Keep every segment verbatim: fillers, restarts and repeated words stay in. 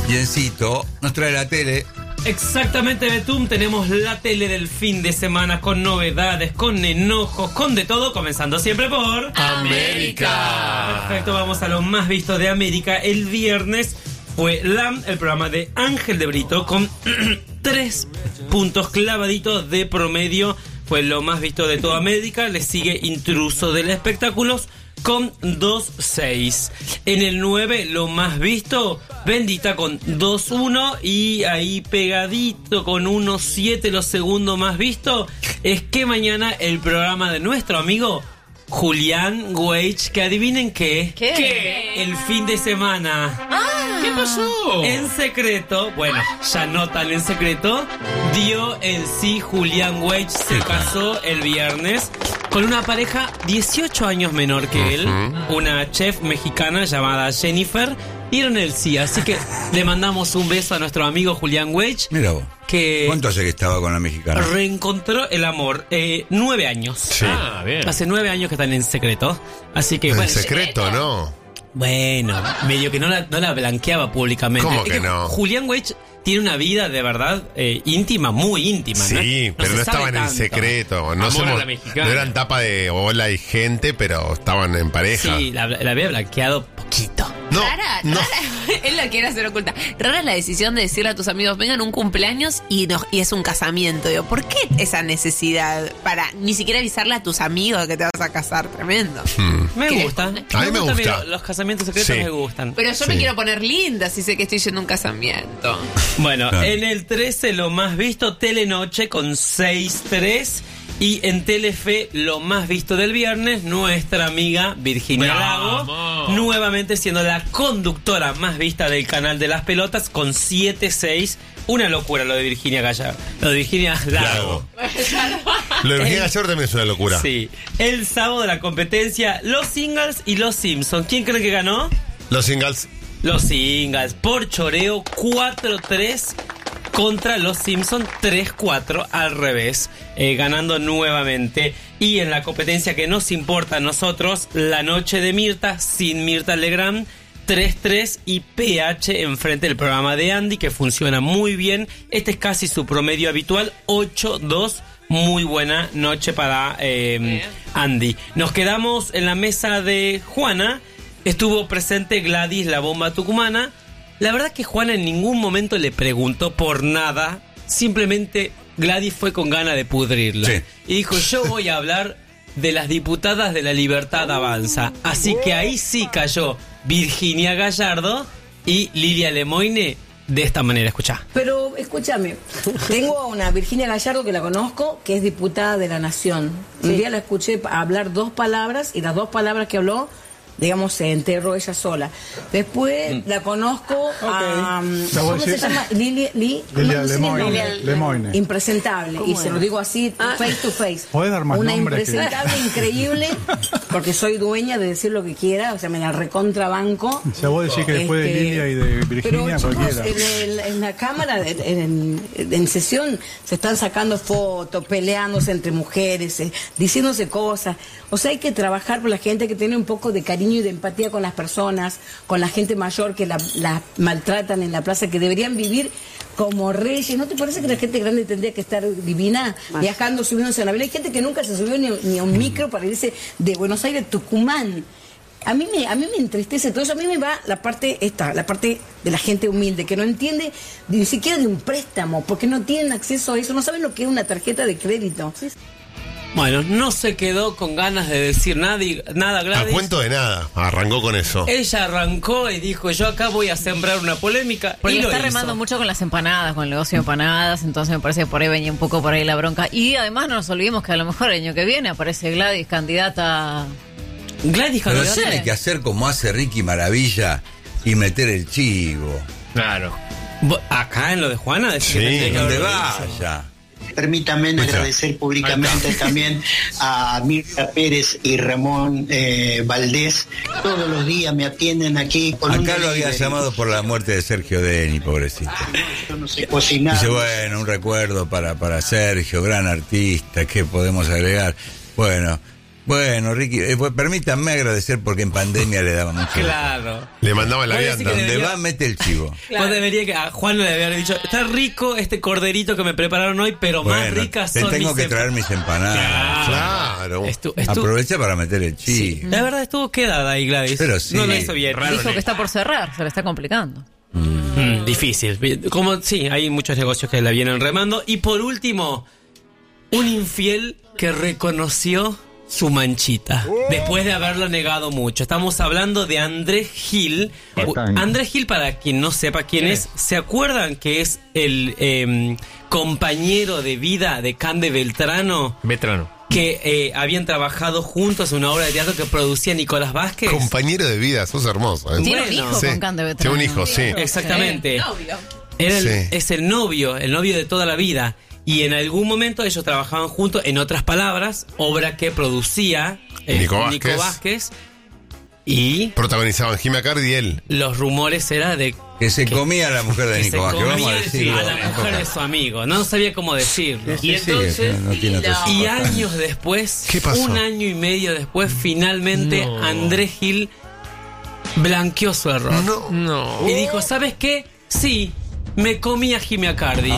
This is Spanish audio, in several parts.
Biencito nos trae la tele. Exactamente, Betum, tenemos la tele del fin de semana con novedades, con enojos, con de todo, comenzando siempre por América. Perfecto, vamos a lo más visto de América. El viernes fue L A M, el programa de Ángel de Brito, con tres puntos clavaditos de promedio. Fue lo más visto de toda América. Le sigue Intruso del Espectáculos con dos punto seis. En el nueve, lo más visto, Bendita con dos punto uno. Y ahí pegadito con uno punto siete, lo segundo más visto, es que mañana el programa de nuestro amigo Julián Weich, que adivinen qué. ¿Qué? ¿Qué? El fin de semana. Ah, ¿qué pasó? En secreto, bueno, ya no tan en secreto, dio el sí. Julián Weich se casó el viernes con una pareja dieciocho años menor que él, una chef mexicana llamada Jennifer. Dieron el sí, así que le mandamos un beso a nuestro amigo Julián Weich. Mira vos. Que ¿Cuánto hace que estaba con la mexicana? Reencontró el amor. Eh, nueve años. Sí. Ah, bien. Hace nueve años que están en secreto. Así que En bueno. secreto, ¿no? Bueno, medio que no la, no la blanqueaba públicamente. ¿Cómo Es que no? Julián Weich tiene una vida de verdad eh, íntima, muy íntima, ¿no? Sí, pero se no sabe estaban en tanto. secreto. No, Amor somos- a la mexicana. no eran tapa de hola y gente, pero estaban en pareja. Sí, la, la había blanqueado poquito. No, Rara, no. rara, él la quiere hacer oculta. Rara es la decisión de decirle a tus amigos, vengan un cumpleaños y, no, y es un casamiento. Digo, ¿por qué esa necesidad para ni siquiera avisarle a tus amigos que te vas a casar? Tremendo. Hmm. Me ¿Qué? gusta. A mí me gustan gusta. los- Los casamientos secretos Sí. me gustan. Pero yo Sí. me quiero poner linda si sé que estoy yendo a un casamiento. Bueno, Claro. en el trece lo más visto, Telenoche con seis tres. Y en Telefe lo más visto del viernes, nuestra amiga Virginia Lago, ¡Vamos! nuevamente siendo la conductora más vista del canal de las pelotas con siete seis. Una locura lo de Virginia Gallardo. Lo de Virginia Lago. Lo de Virginia Gallardo también es una locura. Sí. El sábado de la competencia, los Singles y los Simpsons. ¿Quién cree que ganó? Los singles. Los Singles, por choreo, cuatro tres contra los Simpsons, tres cuatro al revés, eh, ganando nuevamente. Y en la competencia que nos importa a nosotros, La Noche de Mirta, sin Mirta Legrand, tres tres, y P H enfrente del programa de Andy, que funciona muy bien. Este es casi su promedio habitual, ocho dos. Muy buena noche para eh, Andy. Nos quedamos en la mesa de Juana. Estuvo presente Gladys, la bomba tucumana. La verdad que Juana en ningún momento le preguntó por nada. Simplemente Gladys fue con ganas de pudrirla. Sí. Y dijo, yo voy a hablar de las diputadas de la Libertad Avanza. Así que ahí sí cayó Virginia Gallardo y Lilia Lemoine de esta manera. Escuchá. Pero escúchame, tengo a una Virginia Gallardo que la conozco, que es diputada de la Nación. Un día la escuché hablar dos palabras y las dos palabras que habló, digamos, se enterró ella sola. Después la conozco a... La voy a ¿Cómo se decir. llama? Lilia, Li- Lilia ¿cómo se llama el Lemoine. nombre? Lemoine. Impresentable. Y se lo digo así, face to face. ¿Podés dar más Una nombres que- impresentable, increíble, porque soy dueña de decir lo que quiera, o sea, me la recontrabanco. O sea, vos decís que después de Este, Lilia y de Virginia, pero chicos, cualquiera. en, el- en la cámara, en, en- en sesión, se están sacando fotos, peleándose entre mujeres, eh, diciéndose cosas. O sea, hay que trabajar por la gente, hay que tener un poco de cariño y de empatía con las personas, con la gente mayor que la, la maltratan en la plaza, que deberían vivir como reyes. ¿No te parece que la gente grande tendría que estar divina, viajando, subiéndose a la avión? Hay gente que nunca se subió ni, ni a un micro para irse de Buenos Aires a Tucumán. A mí me a mí me entristece todo eso. A mí me va la parte esta, la parte de la gente humilde que no entiende ni siquiera de un préstamo, porque no tienen acceso a eso, no saben lo que es una tarjeta de crédito. Bueno, no se quedó con ganas de decir nada, y- nada A Gladys. cuento de nada. Arrancó con eso. Ella arrancó y dijo, yo acá voy a sembrar una polémica. Porque y lo está hizo. remando mucho con las empanadas, con el negocio de empanadas, entonces me parece que por ahí venía un poco por ahí la bronca. Y además no nos olvidemos que a lo mejor el año que viene aparece Gladys candidata. Gladys Pero cuando tiene que hacer como hace Ricky Maravilla y meter el chivo. Claro. Vo- acá en lo de Juana, decís que Sí. tendría que Donde haberlo dicho. vaya. Permítanme Escucha. agradecer públicamente también a Mirta Pérez y Ramón eh, Valdés. Todos los días me atienden aquí con un Acá lo había delivery. llamado por la muerte de Sergio Deni, pobrecito. Yo no sé cocinar. Dice, bueno, un recuerdo para, para Sergio, gran artista, ¿qué podemos agregar? Bueno, Bueno, Ricky, eh, pues, permítanme agradecer porque en pandemia le daba mucho. Claro. Le mandaban la Voy a vianda. decir que Donde debería- va, mete el chivo. Vos debería que a Juan le haber dicho, está rico este corderito que me prepararon hoy, pero más Bueno, ricas te son tengo mis que emp- traer mis empanadas. Claro. Estu- estu- Aprovecha para meter el sí, chivo. la verdad estuvo quedada ahí, Gladys. Pero sí. No lo hizo bien. Dijo que está por cerrar, se le está complicando. Mm, difícil. Como sí, hay muchos negocios que la vienen remando. Y por último, un infiel que reconoció su manchita después de haberlo negado mucho. Estamos hablando de Andrés Gil. Andrés Gil, para quien no sepa quién es, ¿se acuerdan que es el eh, compañero de vida de Cande Beltrano? Veterano. Que eh, habían trabajado juntos en una obra de teatro que producía Nicolás Vázquez. Compañero de vida, sos hermoso. ¿eh? Tiene un Bueno. hijo Sí. con Cande Tiene Vetrano. un hijo, sí. Exactamente. Novio. Era el- Sí. Es el novio, el novio de toda la vida. Y en algún momento ellos trabajaban juntos, en otras palabras, obra que producía eh, Nico Vázquez. Nico Vázquez. Y Protagonizaban Jimmy Cardi y él. los rumores era de Que se comía a la mujer de que se Nico Vázquez. Vamos a comía decirlo. a la mujer de su amigo. No sabía cómo decirlo. Sí, sí, sí, no tiene otro Y sitio. años después, ¿Qué pasó? un año y medio después, finalmente No. Andrés Gil blanqueó su error. No. No. Y dijo, ¿sabes qué? Sí, me comí a Jimmy Cardi.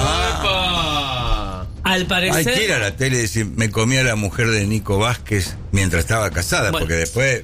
Ah. Al Hay parecer... que ir a la tele y decir, me comí a la mujer de Nico Vázquez mientras estaba casada, Bueno. porque después...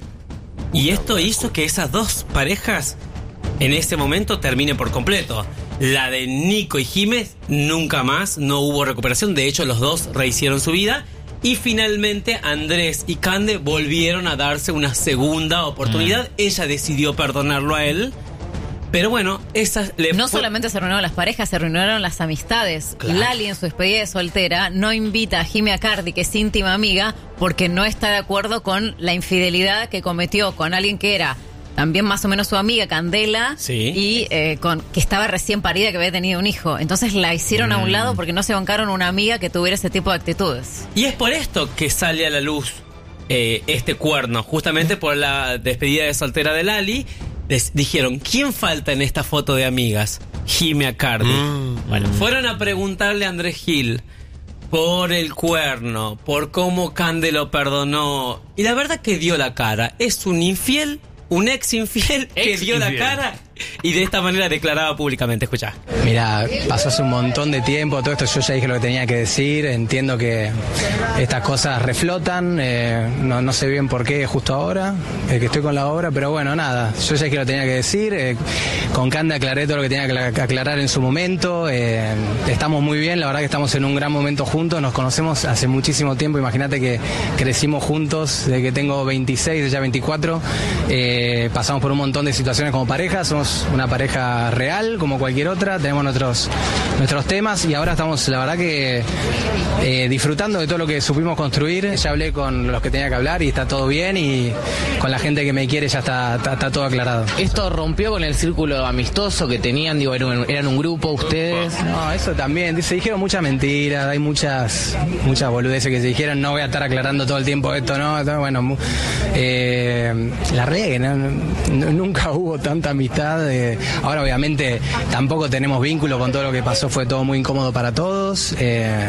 Y esto hizo que esas dos parejas en ese momento terminen por completo. La de Nico y Jiménez nunca más, no hubo recuperación. De hecho, los dos rehicieron su vida. Y finalmente Andrés y Cande volvieron a darse una segunda oportunidad. Ella decidió perdonarlo a él. Pero bueno, esa le No fue- solamente se arruinaron las parejas, se arruinaron las amistades. Claro. Lali en su despedida de soltera no invita a Jimmy Cardi, que es íntima amiga, porque no está de acuerdo con la infidelidad que cometió con alguien que era también más o menos su amiga, Candela, Sí. y eh, con que estaba recién parida, que había tenido un hijo. Entonces la hicieron a un lado porque no se bancaron una amiga que tuviera ese tipo de actitudes. Y es por esto que sale a la luz eh, este cuerno, justamente por la despedida de soltera de Lali. Les dijeron, ¿quién falta en esta foto de amigas? Jimmy Cardi. Bueno, fueron a preguntarle a Andrés Gil por el cuerno, por cómo Cande lo perdonó. Y la verdad que dio la cara. Es un infiel, un ex infiel que Ex dio la infiel. cara y de esta manera declaraba públicamente. Escuchá. Mira, pasó hace un montón de tiempo, todo esto yo ya dije lo que tenía que decir, entiendo que estas cosas reflotan, eh, no, no sé bien por qué justo ahora, eh, que estoy con la obra, pero bueno, nada, yo ya dije lo que tenía que decir, eh, con Cande aclaré todo lo que tenía que acla- aclarar en su momento, eh, estamos muy bien, la verdad que estamos en un gran momento juntos, nos conocemos hace muchísimo tiempo, imagínate que crecimos juntos desde que tengo veintiséis, ya veinticuatro, eh, pasamos por un montón de situaciones como pareja, somos una pareja real como cualquier otra, tenemos nuestros, nuestros temas y ahora estamos, la verdad que eh, disfrutando de todo lo que supimos construir. Ya hablé con los que tenía que hablar y está todo bien y con la gente que me quiere ya está, está, está todo aclarado. Esto rompió con el círculo amistoso que tenían, digo, eran, eran un grupo ustedes. No, eso también, se dijeron muchas mentiras, hay muchas muchas boludeces que se dijeron, no voy a estar aclarando todo el tiempo esto, no, no, bueno, mu- eh, la realidad es que no- no- nunca hubo tanta amistad, eh, ahora obviamente tampoco tenemos vínculo con todo lo que pasó, fue todo muy incómodo para todos, eh,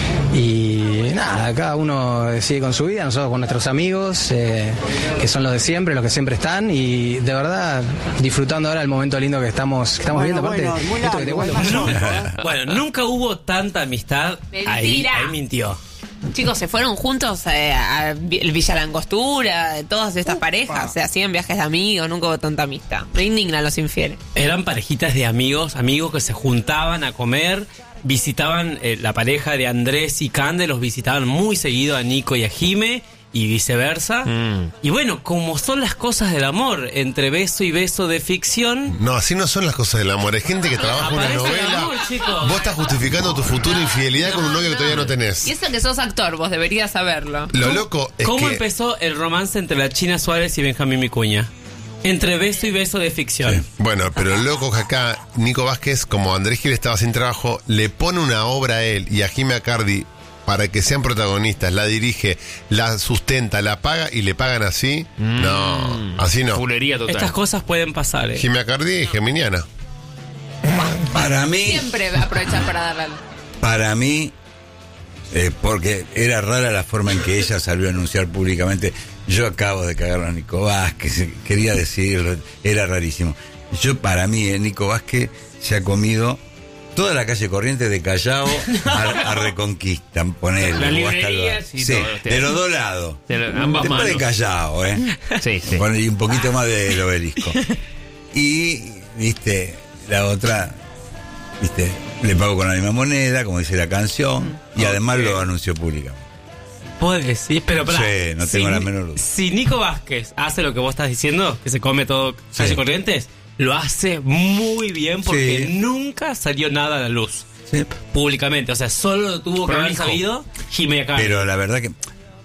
y nada, cada uno sigue con su vida, nosotros con nuestros amigos, eh, que son los de siempre, los que siempre están, y de verdad disfrutando ahora el momento lindo que estamos, que estamos viendo, aparte, esto que te cuento, Bueno, nunca hubo tanta amistad. Ahí, Mentira. ahí mintió. Chicos, se fueron juntos eh, a Vi- el Villa Langostura, de todas estas parejas. Se hacían viajes de amigos, nunca hubo tanta amistad. Me indignan los infieles. Eran parejitas de amigos, amigos que se juntaban a comer, visitaban eh, la pareja de Andrés y Cande, los visitaban muy seguido a Nico y a Jime y viceversa. Mm. Y bueno, como son las cosas del amor, entre beso y beso de ficción, No, así no son las cosas del amor. Hay gente que trabaja una aparece el novela. amor, chicos. Vos estás justificando tu futura infidelidad con un novio que todavía no tenés. Y eso que sos actor, vos deberías saberlo. Lo loco es ¿cómo que... empezó el romance entre la China Suárez y Benjamín Vicuña? Entre beso y beso de ficción. Bueno, pero lo loco es que acá Nico Vázquez, como Andrés Gil estaba sin trabajo, le pone una obra a él y a Jimmy Cardi para que sean protagonistas, la dirige, la sustenta, la paga y le pagan así. Mm. No, así no. Fulería total. Estas cosas pueden pasar. ¿eh? Jimmy Cardi y Geminiana. Para mí, Siempre aprovechás para darle. para mí, eh, porque era rara la forma en que ella salió a anunciar públicamente: yo acabo de cagar a Nico Vázquez, quería decirlo, era rarísimo. Yo, para mí, eh, Nico Vázquez se ha comido toda la calle Corrientes de Callao a, a Reconquista, ponele. Las o hasta librerías el- y sí, todo, te- de los dos lados. De lo- ambas Después de manos. Callao, ¿eh? Sí, sí. Bueno, y un poquito más del Obelisco. Y, viste, la otra, viste, le pago con la misma moneda, como dice la canción, y además lo anunció públicamente. Puedes decir, pero pará, Sí, no tengo si, la menor duda. Si Nico Vázquez hace lo que vos estás diciendo, que se come todo calle Sí. Corrientes, lo hace muy bien porque Sí. nunca salió nada a la luz. Sí. Públicamente, o sea, solo lo tuvo que haber Prolijo. sabido Jimmy Acá. Pero la verdad que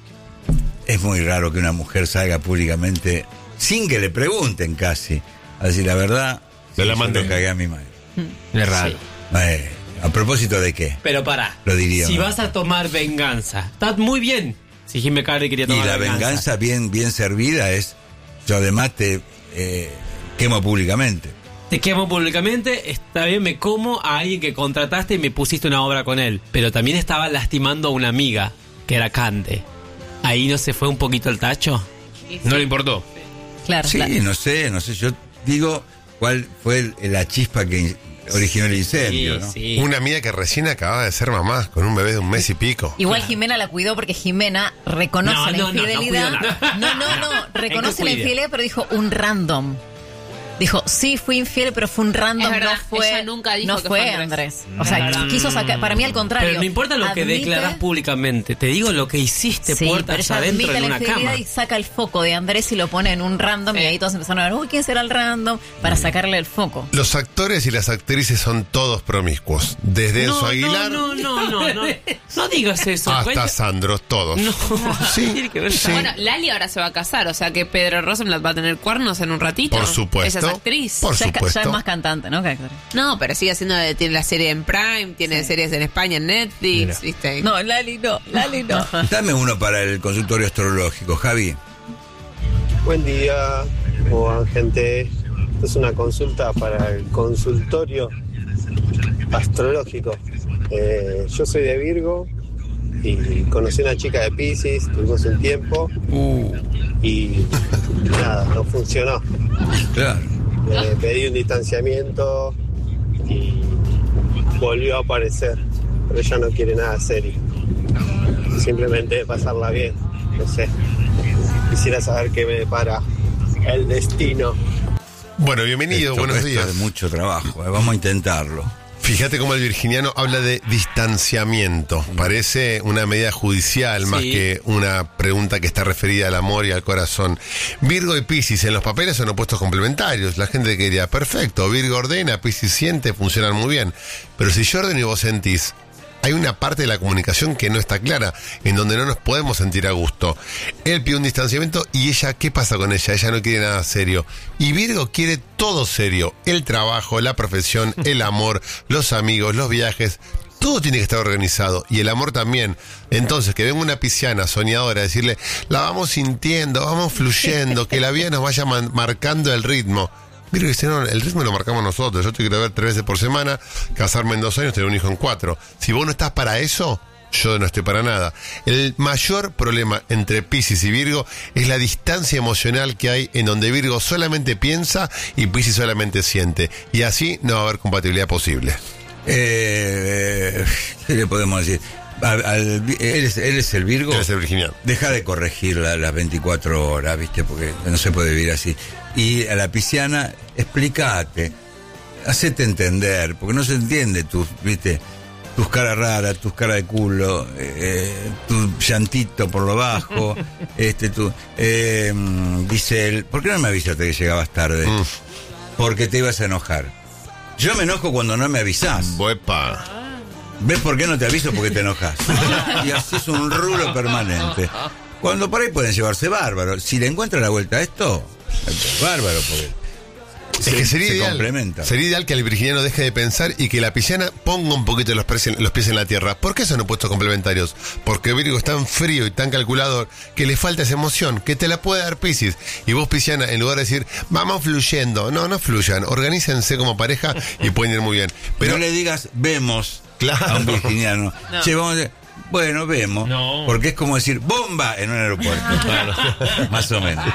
es muy raro que una mujer salga públicamente sin que le pregunten casi. Así, la verdad, Se la yo mandé. lo cagué a mi madre. Es raro. Eh, ¿A propósito de qué? Pero pará, Lo diría, si ¿no? vas a tomar venganza, está muy bien. Si Jimmy Cardi quería Y tomar la venganza bien, bien servida es, yo además te eh, quemo públicamente. Te quemo públicamente, está bien, me como a alguien que contrataste y me pusiste una obra con él. Pero también estaba lastimando a una amiga, que era Cande. ¿Ahí no se fue un poquito el tacho? No le importó. Claro, Sí, claro. no sé, no sé, yo digo cuál fue el- la chispa que in- originó el incendio, ¿no? sí. Una amiga que recién acababa de ser mamá, con un bebé de un mes y pico. Igual Jimena la cuidó porque Jimena reconoce No, la no, no, no infidelidad. cuidó nada. No, no, no, reconoce la cuide? infidelidad, pero dijo un random. Dijo, sí, fui infiel, pero fue un random, Es verdad, no fue. ella nunca dijo no que fue fue Andrés. O sea, Mm. quiso sacar, para mí al contrario. Pero no importa lo que admite- declarás públicamente, te digo lo que hiciste Sí, pero puertas ella adentro admite en la una infidelidad cama. y saca el foco de Andrés y lo pone en un random y ahí todos empezaron a ver, uy, ¿quién será el random? Para sacarle el foco. Los actores y las actrices son todos promiscuos. Desde Enzo No, Aguilar no, no, no, no, no, no digas eso. hasta cuenta- Sandro, todos. No, Sí, tiene que ver sí. nada. Bueno, Lali ahora se va a casar, o sea que Pedro Rosenblatt va a tener cuernos en un ratito. Por supuesto. Ella es actriz. Por ya, es, ca- supuesto. ya es más cantante, ¿no? Que actor. No, pero sigue haciendo, tiene la serie en Prime, tiene series en España en Netflix, Mira. ¿viste? No, Lali no, Lali no. Dame uno para el consultorio astrológico, Javi. Buen día, ¿cómo van, gente? Esta es una consulta para el consultorio astrológico. Eh, yo soy de Virgo y conocí a una chica de Piscis, tuvimos un tiempo y nada, no funcionó. Claro. Le pedí un distanciamiento y volvió a aparecer, pero ella no quiere nada serio. Simplemente pasarla bien, no sé. Quisiera saber qué me depara el destino. Bueno, bienvenido, Esto- buenos esto días. es mucho trabajo, eh, vamos a intentarlo. Fíjate cómo el virginiano habla de distanciamiento. Parece una medida judicial más Sí. que una pregunta que está referida al amor y al corazón. Virgo y Piscis en los papeles son opuestos complementarios. La gente que diría, perfecto, Virgo ordena, Piscis siente, funcionan muy bien. Pero si yo ordeno y vos sentís, hay una parte de la comunicación que no está clara, en donde no nos podemos sentir a gusto. Él pide un distanciamiento y ella, ¿qué pasa con ella? Ella no quiere nada serio. Y Virgo quiere todo serio. El trabajo, la profesión, el amor, los amigos, los viajes. Todo tiene que estar organizado. Y el amor también. Entonces, que venga una pisciana soñadora a decirle, la vamos sintiendo, vamos fluyendo, que la vida nos vaya man- marcando el ritmo. Virgo dice, no, el ritmo lo marcamos nosotros. Yo te quiero ver tres veces por semana, casarme en dos años, tener un hijo en cuatro. Si vos no estás para eso, yo no estoy para nada. El mayor problema entre Piscis y Virgo es la distancia emocional que hay en donde Virgo solamente piensa y Piscis solamente siente. Y así no va a haber compatibilidad posible. Eh, ¿Qué le podemos decir? Al- al- él, es, él es el Virgo. Él es el virginiano. Deja de corregir la- las veinticuatro horas, ¿viste? Porque no se puede vivir así. Y a la pisciana, explícate, hacete entender, porque no se entiende tus, ¿viste? Tus caras raras, tus caras de culo, eh, tu llantito por lo bajo, este, tu, eh, dice él, ¿por qué no me avisaste que llegabas tarde? Mm. Porque te ibas a enojar. Yo me enojo cuando no me avisás. Buepa. ¿Ves por qué no te aviso? Porque te enojas. Y así es un rulo permanente. Cuando por ahí pueden llevarse bárbaro. Si le encuentra la vuelta a esto, bárbaro, porque Es se, que sería se ideal, complementa. sería ideal que el virginiano deje de pensar y que la pisciana ponga un poquito los, pies en- los pies en la tierra. ¿Por qué son opuestos complementarios? Porque Virgo es tan frío y tan calculador que le falta esa emoción, que te la puede dar Piscis. Y vos, pisciana, en lugar de decir, vamos fluyendo, no, no fluyan, organícense como pareja y pueden ir muy bien. Pero no le digas, vemos Claro. a un virginiano. No. Che, vamos a... Bueno, vemos. No. Porque es como decir bomba en un aeropuerto. Más o menos.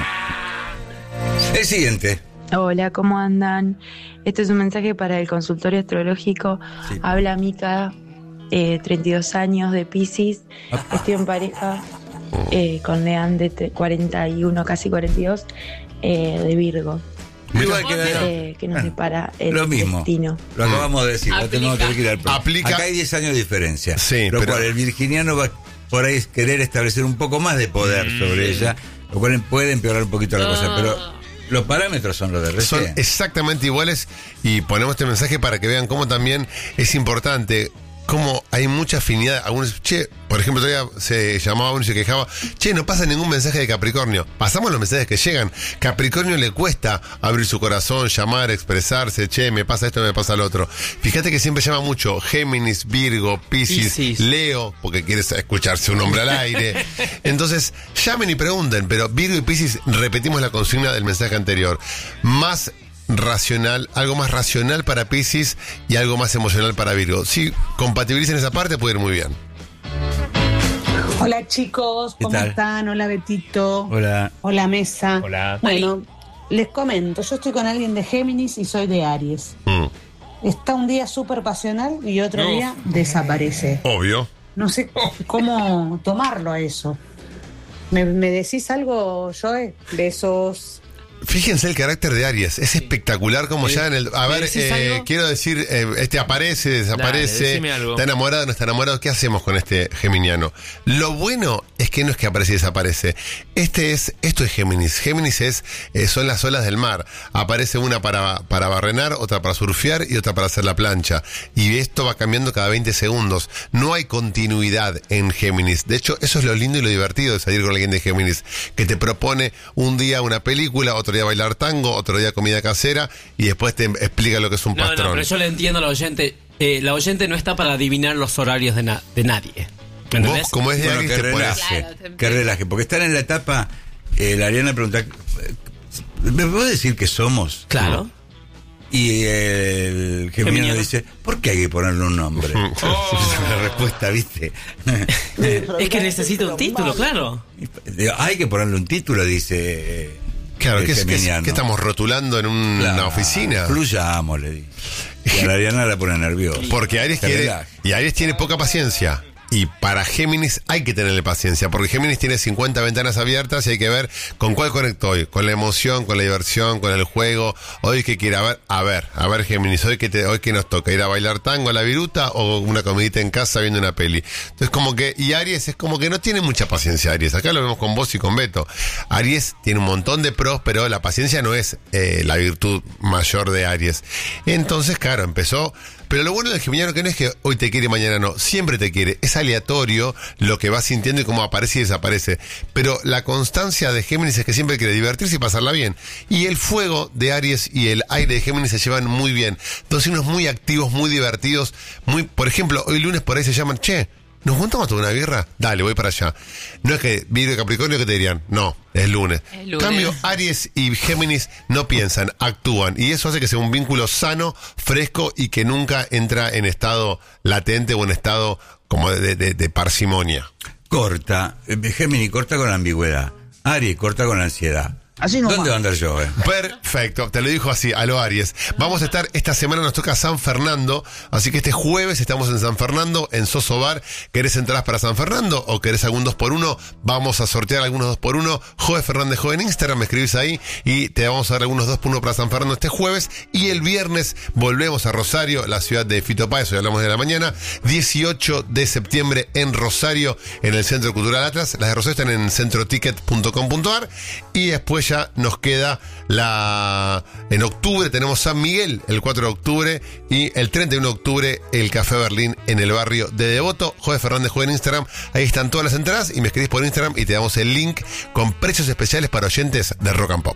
El siguiente. Hola, ¿cómo andan? Este es un mensaje para el consultorio astrológico. Sí. Habla Mica, eh, treinta y dos años, de Piscis. Estoy en pareja eh, con Lean de te- cuarenta y uno, casi cuarenta y dos, eh, de Virgo. Igual que la- Eh, que nos Bueno, separa el lo mismo. destino. Lo acabamos de decir, no tenemos que ir al pro. Aplica- Acá hay diez años de diferencia. Sí, lo pero- cual el virginiano va por ahí querer establecer un poco más de poder sobre ella, lo cual puede empeorar un poquito la cosa, pero los parámetros son los de Son recién. exactamente iguales y ponemos este mensaje para que vean cómo también es importante, cómo hay mucha afinidad. Algunos, che, por ejemplo, todavía se llamaba uno y se quejaba, che, no pasa ningún mensaje de Capricornio. Pasamos los mensajes que llegan. Capricornio le cuesta abrir su corazón, llamar, expresarse, che, me pasa esto, me pasa lo otro. Fíjate que siempre llama mucho Géminis, Virgo, Piscis, Piscis. Leo, porque quieres escucharse un hombre al aire. Entonces, llamen y pregunten, pero Virgo y Piscis, repetimos la consigna del mensaje anterior. Más racional, algo más racional para Piscis y algo más emocional para Virgo. Si compatibilicen esa parte, puede ir muy bien. Hola chicos, ¿Qué ¿cómo tal? están? Hola Betito. Hola. Hola Mesa. Hola. Bueno, les comento, yo estoy con alguien de Géminis y soy de Aries. Mm, Está un día súper pasional y otro No. día desaparece. obvio. No sé cómo tomarlo a eso. ¿Me, me decís algo, Joe? Besos. Fíjense el carácter de Aries, es espectacular como ya en el... A ¿Me ver, decís eh, algo? quiero decir, eh, este aparece, Dale, desaparece, decime algo. está enamorado, no está enamorado, ¿qué hacemos con este geminiano? Lo bueno es que no es que aparece y desaparece, este es, esto es Géminis, Géminis es, eh, son las olas del mar, aparece una para, para barrenar, otra para surfear y otra para hacer la plancha, y esto va cambiando cada veinte segundos, no hay continuidad en Géminis, de hecho eso es lo lindo y lo divertido de salir con alguien de Géminis, que te propone un día una película, otro día bailar tango, otro día comida casera y después te explica lo que es un No, pastrón. no, pero yo le entiendo a la oyente. Eh, la oyente no está para adivinar los horarios de, na- de nadie. ¿Me entendés? Vos, como es de Bueno, Aries, que te pones- relaje, Claro, te- que relaje, porque están en la etapa, eh, la Ariana pregunta, eh, ¿me puedo decir que somos? Claro. Y el geminiano Geminiano. dice, ¿por qué hay que ponerle un nombre? Esa es la respuesta, ¿viste? Es que necesita un título, claro. Digo, hay que ponerle un título, dice eh, Claro, el ¿qué, es- qué es- geminiano. qué estamos rotulando en un- Claro, una oficina? Fluyamos, le digo. Y a la Ariana la pone nerviosa. Porque Aries Que quiere, relaje. y Aries tiene poca paciencia. Y para Géminis hay que tenerle paciencia, porque Géminis tiene cincuenta ventanas abiertas y hay que ver con cuál conecto hoy, con la emoción, con la diversión, con el juego. Hoy que quiera ver, a ver, a ver Géminis, hoy que te, hoy que nos toca ir a bailar tango a la viruta o una comidita en casa viendo una peli. Entonces como que, y Aries es como que no tiene mucha paciencia Aries, acá lo vemos con vos y con Beto. Aries tiene un montón de pros, pero la paciencia no es eh, la virtud mayor de Aries. Entonces, claro, empezó... Pero lo bueno del geminiano que no es que hoy te quiere y mañana no, siempre te quiere. Es aleatorio lo que vas sintiendo y cómo aparece y desaparece. Pero la constancia de Géminis es que siempre quiere divertirse y pasarla bien. Y el fuego de Aries y el aire de Géminis se llevan muy bien. Dos signos muy activos, muy divertidos. Muy, por ejemplo, hoy lunes por ahí se llaman, che, ¿nos juntamos a tomar una birra? Dale, voy para allá. No es que Virgo y Capricornio que te dirían, no, es lunes. Es lunes. Cambio, Aries y Géminis no piensan, actúan. Y eso hace que sea un vínculo sano, fresco y que nunca entra en estado latente o en estado como de, de- de parsimonia. Corta, eh, Géminis corta con ambigüedad, Aries corta con ansiedad. Así nomás. ¿Dónde va a andar yo, eh? Perfecto, te lo dijo así, a lo Aries. Vamos a estar, esta semana nos toca San Fernando, así que este jueves estamos en San Fernando, en Soso Bar. ¿Querés entradas para San Fernando o querés algún dos por uno? Vamos a sortear algunos dos por uno. Joe Fernández Joe en Instagram, me escribís ahí y te vamos a dar algunos dos por uno para San Fernando este jueves. Y el viernes volvemos a Rosario, la ciudad de Fito Páez, hoy hablamos de la mañana. dieciocho de septiembre en Rosario, en el Centro Cultural Atlas. Las de Rosario están en centroticket punto com punto ar y después ya nos queda la... En octubre tenemos San Miguel, el cuatro de octubre, y el treinta y uno de octubre el Café Berlín en el barrio de Devoto. Joe Fernández Joe en Instagram, ahí están todas las entradas y me escribís por Instagram y te damos el link con precios especiales para oyentes de Rock and Pop.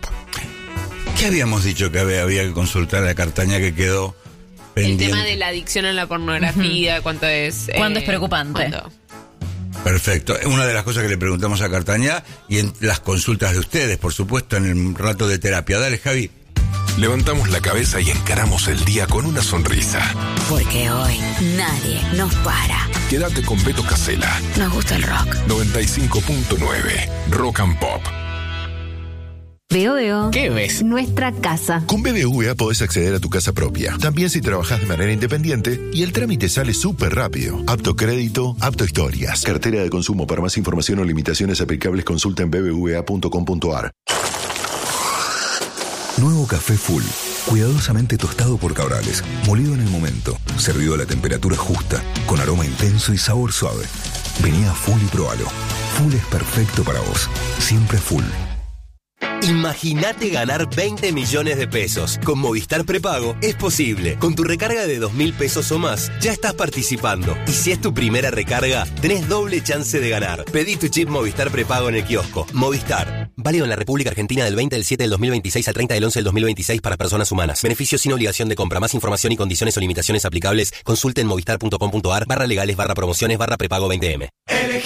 ¿Qué habíamos dicho que había, había que consultar la cartaña que quedó El pendiente? tema de la adicción a la pornografía, cuánto es... ¿Cuándo eh, es preocupante? cuánto. Perfecto. Una de las cosas que le preguntamos a Cartañá y en las consultas de ustedes, por supuesto, en el rato de terapia. Dale, Javi. levantamos la cabeza y encaramos el día con una sonrisa. Porque hoy nadie nos para. Quédate con Beto Casella. Nos gusta el rock. noventa y cinco punto nueve Rock and Pop. Veo, veo. ¿Qué ves? Nuestra casa. Con B B V A podés acceder a tu casa propia. También si trabajás de manera independiente y el trámite sale súper rápido. Apto crédito, apto historias. Cartera de consumo. Para más información o limitaciones aplicables consulta en b b v a punto com punto a r. Nuevo café Full. Cuidadosamente tostado por Cabrales. Molido en el momento. Servido a la temperatura justa. Con aroma intenso y sabor suave. Vení a Full y probalo. Full es perfecto para vos. Siempre Full. Imagínate ganar veinte millones de pesos. Con Movistar Prepago es posible. Con tu recarga de dos mil pesos o más, ya estás participando. Y si es tu primera recarga, tenés doble chance de ganar. Pedí tu chip Movistar Prepago en el kiosco. Movistar. Válido en la República Argentina del veinte del siete del dos mil veintiséis al treinta del once del dos mil veintiséis para personas humanas. Beneficios sin obligación de compra. Más información y condiciones o limitaciones aplicables, consulte en movistar punto com punto a r barra legales barra promociones barra prepago veinte eme.